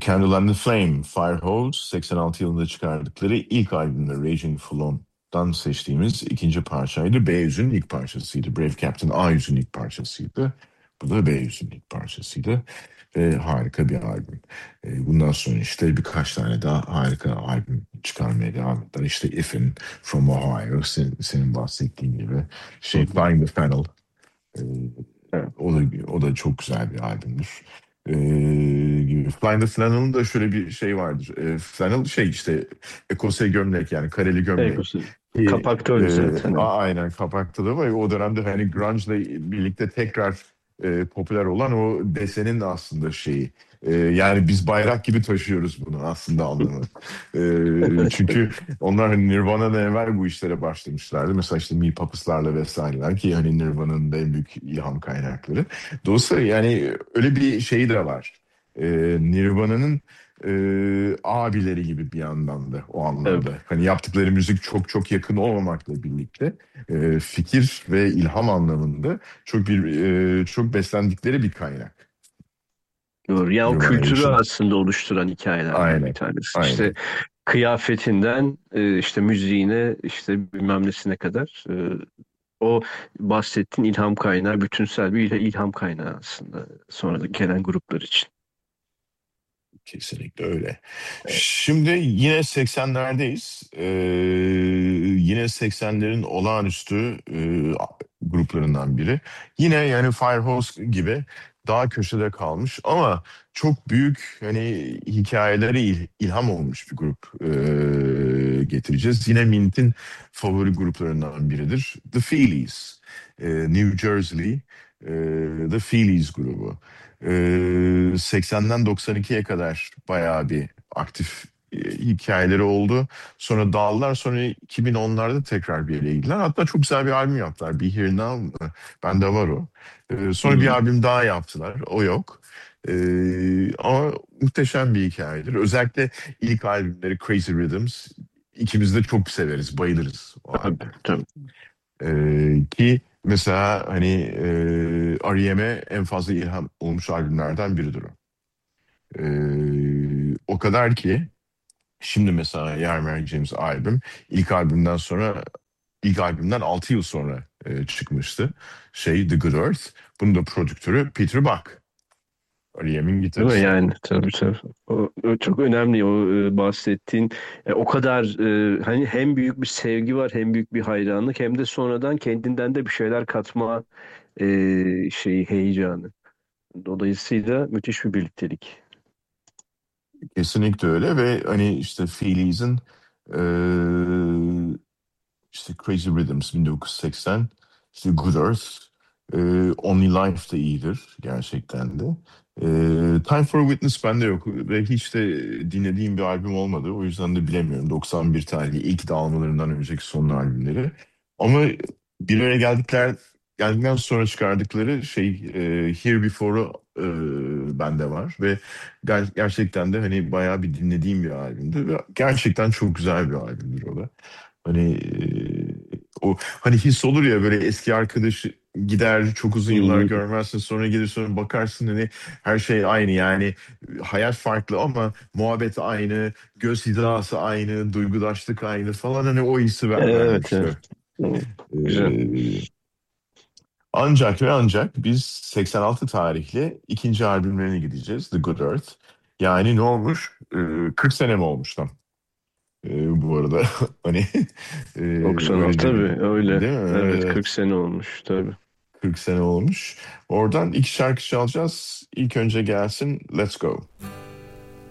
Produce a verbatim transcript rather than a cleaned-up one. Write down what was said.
Candle and the Flame, Firehose seksen altı yılında çıkardıkları ilk albümde Raging Full On'dan seçtiğimiz ikinci parçaydı. B yüzün ilk parçasıydı. Brave Captain A yüzün ilk parçasıydı. Bu da B yüzün ilk parçasıydı. Ve harika bir albüm. E, bundan sonra işte birkaç tane daha harika albüm çıkarmaya devam ettiler. İşte If'in, From Ohio, sen- senin bahsettiğin gibi. Hı Şey, hı. Flying the Fennel. E, Evet. o da, o da çok güzel bir albümdür. Ee, gibi. Flying the Flannel'ın da şöyle bir şey vardır. Ee, flannel şey işte ekose gömlek, yani kareli gömlek. Egosu. Ki, Kapakta öyle e, zaten. Evet. a- aynen kapakta da var. O dönemde hani grunge ile birlikte tekrar e, popüler olan o desenin de aslında şeyi. E, yani biz bayrak gibi taşıyoruz bunu aslında anlamı. E, çünkü onlar hani Nirvana'dan evvel bu işlere başlamışlardı. Mesela işte Me Puppets'larla vesaireler, ki hani Nirvana'nın da en büyük ilham kaynakları. Dolayısıyla yani öyle bir şey de var. E, Nirvana'nın e, abileri gibi bir yandan da o Evet. anlamda. Hani yaptıkları müzik çok çok yakın olmamakla birlikte e, fikir ve ilham anlamında çok bir e, çok beslendikleri bir kaynak Doğru. Ya o Nirvana kültürü için. aslında oluşturan hikayelerden bir Aynen, tanesi. İşte aynen. kıyafetinden e, işte müziğine işte bilmem nesine kadar e, o bahsettiğin ilham kaynağı bütünsel bir il- ilham kaynağı aslında sonradan gelen gruplar için. Kesinlikle öyle. Evet. Şimdi yine seksenlerdeyiz. Ee, yine seksenlerin olağanüstü e, gruplarından biri. Yine yani Firehose gibi daha köşede kalmış ama çok büyük hani hikayeleri il- ilham olmuş bir grup e, getireceğiz. Yine Mint'in favori gruplarından biridir. The Feelies. E, New Jersey, e, The Feelies grubu. Ee, seksenden doksan ikiye kadar bayağı bir aktif e, hikayeleri oldu. Sonra dağıldılar. Sonra iki bin onlarda tekrar bir yere girdiler. Hatta çok güzel bir albüm yaptılar. Be Here Now mı? Bende var o. Ee, sonra bir Hmm. albüm daha yaptılar. O yok. Ee, ama muhteşem bir hikayedir. Özellikle ilk albümleri Crazy Rhythms. İkimiz de çok severiz, bayılırız o Tabii, albüme. tabii. Ee, ki mesela hani e, R E M'e en fazla ilham olmuş albümlerden biridir o. Ee, o kadar ki şimdi mesela yer vereceğimiz albüm ilk albümden sonra ilk albümden altı yıl sonra e, çıkmıştı. Şey, The Good Earth. Bunun da prodüktörü Peter Buck. R E M'in Değil mi? gitaristi. Yani tabii tabii. O, o çok önemli o e, bahsettiğin. E, o kadar e, hani hem büyük bir sevgi var hem büyük bir hayranlık hem de sonradan kendinden de bir şeyler katma e, şeyi heyecanı. Dolayısıyla müthiş bir birliktelik. Kesinlikle öyle ve hani işte Feelies'in e, İşte Crazy Rhythms bin dokuz yüz seksen, işte Good Earth, e, Only Life da iyidir gerçekten de. E, Time for a Witness bende yok ve hiç de dinlediğim bir albüm olmadı. O yüzden de bilemiyorum. doksan bir tarihli ilk dağılmalarından önceki son albümleri. Ama bir araya geldikler geldikten sonra çıkardıkları şey e, Here Before'u e, bende var ve ger- gerçekten de hani bayağı bir dinlediğim bir albümdü ve gerçekten çok güzel bir albümdür o da. Hani e, o hani his olur ya, böyle eski arkadaş gider, çok uzun Hı yıllar hı. görmezsin, sonra gelir, sonra bakarsın hani her şey aynı, yani hayat farklı ama muhabbet aynı, göz hizası aynı, duygudaşlık aynı falan, hani o hissi ver, Evet, evet. vermişti. Hı, güzel. Ee, ancak ve ancak biz seksen altı tarihli ikinci albümlerine gideceğiz, The Good Earth. Yani ne olmuş? Ee, kırk sene mi olmuş tam? Ee, bu arada hani e, doksan altı öyle de bir, tabii öyle. değil mi? Evet, Evet, kırk evet. sene olmuş tabii. kırk sene olmuş. Oradan iki şarkı çalacağız. İlk önce gelsin Let's Go.